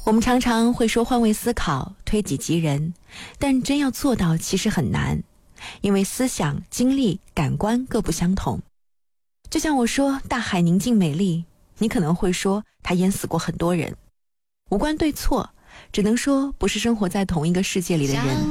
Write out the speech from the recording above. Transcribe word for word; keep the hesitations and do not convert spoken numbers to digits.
我们常常会说换位思考，推己及人，但真要做到其实很难，因为思想、经历、感官各不相同。就像我说大海宁静美丽，你可能会说它淹死过很多人。无关对错，只能说不是生活在同一个世界里的人